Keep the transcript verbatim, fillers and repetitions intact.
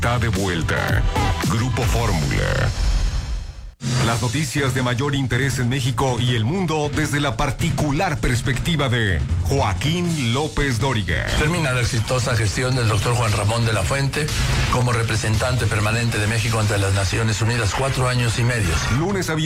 Está de vuelta. Grupo Fórmula. Las noticias de mayor interés en México y el mundo desde la particular perspectiva de Joaquín López Dóriga. Termina la exitosa gestión del doctor Juan Ramón de la Fuente como representante permanente de México ante las Naciones Unidas, cuatro años y medio. Lunes a